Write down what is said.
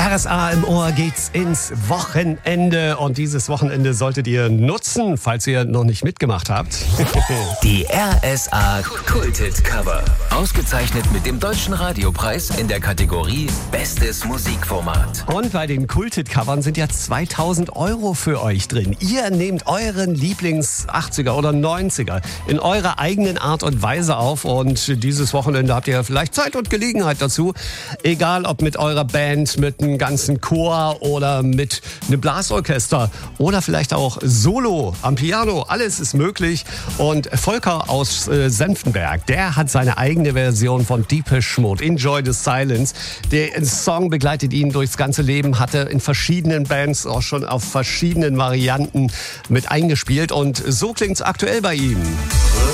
RSA im Ohr geht's ins Wochenende und dieses Wochenende solltet ihr nutzen, falls ihr noch nicht mitgemacht habt. Die RSA Kulthit Cover. Ausgezeichnet mit dem Deutschen Radiopreis in der Kategorie Bestes Musikformat. Und bei den Kulthit-Covern sind ja 2000 € für euch drin. Ihr nehmt euren Lieblings-80er oder 90er in eurer eigenen Art und Weise auf und dieses Wochenende habt ihr vielleicht Zeit und Gelegenheit dazu. Egal ob mit eurer Band, mit einem ganzen Chor oder mit einem Blasorchester oder vielleicht auch solo am Piano. Alles ist möglich. Und Volker aus Senftenberg, der hat seine eigene Version von Depeche Mode, Enjoy the Silence. Der Song begleitet ihn durchs ganze Leben, hatte in verschiedenen Bands auch schon auf verschiedenen Varianten mit eingespielt. Und so klingt's aktuell bei ihm.